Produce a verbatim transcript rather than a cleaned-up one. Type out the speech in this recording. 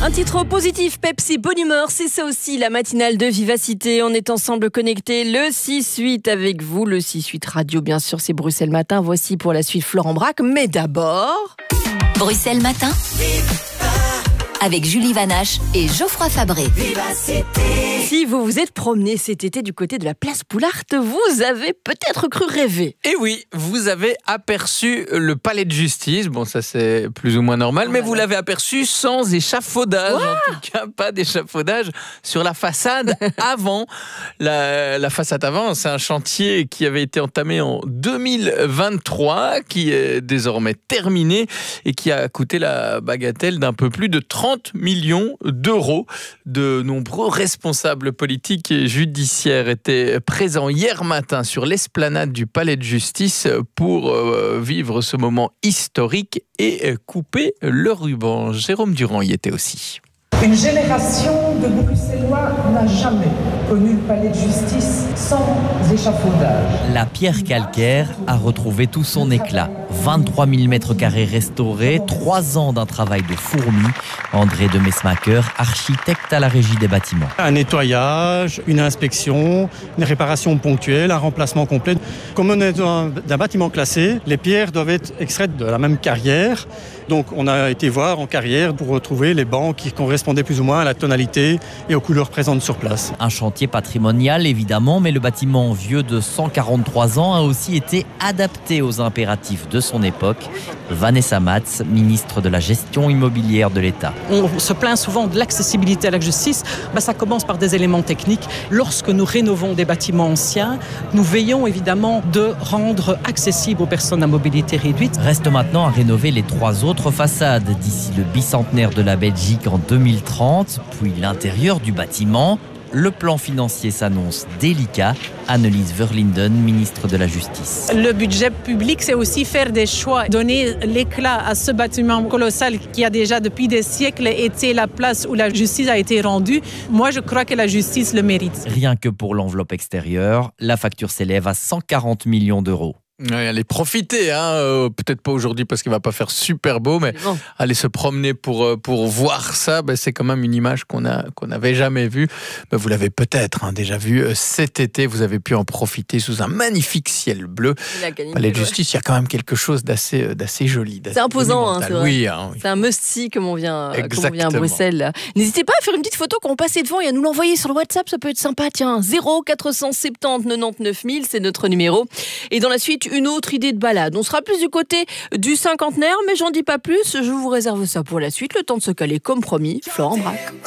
Un titre positif, Pepsi, bonne humeur, c'est ça aussi la matinale de Vivacité. On est ensemble connectés le six huit avec vous, le six huit Radio bien sûr, c'est Bruxelles Matin. Voici pour la suite Florent Braque, mais d'abord... Bruxelles Matin avec Julie Vanache et Geoffroy Fabré. Si vous vous êtes promené cet été du côté de la place Poulart, vous avez peut-être cru rêver. Et oui, vous avez aperçu le palais de justice. Bon, ça c'est plus ou moins normal, oh mais vous l'avez aperçu sans échafaudage. Wow. En tout cas, pas d'échafaudage sur la façade avant. La, la façade avant, c'est un chantier qui avait été entamé en deux mille vingt-trois, qui est désormais terminé et qui a coûté la bagatelle d'un peu plus de trente millions d'euros. De nombreux responsables politiques et judiciaires étaient présents hier matin sur l'esplanade du palais de justice pour euh, vivre ce moment historique et couper le ruban. Jérôme Durand y était aussi. Une génération de Bruxellois n'a jamais connu le palais de justice sans échafaudage. La pierre calcaire a retrouvé tout son éclat. vingt-trois mille mètres carrés restaurés, trois ans d'un travail de fourmi. André de Mesmaker, architecte à la régie des bâtiments. Un nettoyage, une inspection, une réparation ponctuelle, un remplacement complet. Comme on est dans un bâtiment classé, les pierres doivent être extraites de la même carrière. Donc on a été voir en carrière pour retrouver les bancs qui correspondaient plus ou moins à la tonalité et aux couleurs présentes sur place. Un chantier patrimonial évidemment, mais le bâtiment vieux de cent quarante-trois ans a aussi été adapté aux impératifs de son époque. Vanessa Matz, ministre de la gestion immobilière de l'État. On se plaint souvent de l'accessibilité à la justice. Ben, ça commence par des éléments techniques. Lorsque nous rénovons des bâtiments anciens, nous veillons évidemment de rendre accessible aux personnes à mobilité réduite. Reste maintenant à rénover les trois autres façades d'ici le bicentenaire de la Belgique en deux mille trente, puis l'intérieur du bâtiment. Le plan financier s'annonce délicat. Annelies Verlinden, ministre de la Justice. Le budget public, c'est aussi faire des choix. Donner l'éclat à ce bâtiment colossal qui a déjà depuis des siècles été la place où la justice a été rendue. Moi, je crois que la justice le mérite. Rien que pour l'enveloppe extérieure, la facture s'élève à cent quarante millions d'euros. Oui, allez profiter, hein. euh, peut-être pas aujourd'hui parce qu'il va pas faire super beau, mais bon, aller se promener pour, pour voir ça, ben, c'est quand même une image qu'on a, qu'on n'avait jamais vue. Ben, vous l'avez peut-être hein, déjà vu cet été, vous avez pu en profiter sous un magnifique ciel bleu. Palais de justice, il y a quand même quelque chose d'assez, d'assez joli. D'assez c'est imposant, hein, c'est vrai. Oui, hein, oui. C'est un must-see comme on vient, comme on vient à Bruxelles. Là. N'hésitez pas à faire une petite photo quand on passe devant et à nous l'envoyer sur le WhatsApp, ça peut être sympa. Tiens, zéro quatre cent soixante-dix quatre-vingt-dix-neuf mille, c'est notre numéro. Et dans la suite, une autre idée de balade. On sera plus du côté du cinquantenaire, mais j'en dis pas plus. Je vous réserve ça pour la suite. Le temps de se caler comme promis. Florent Braque.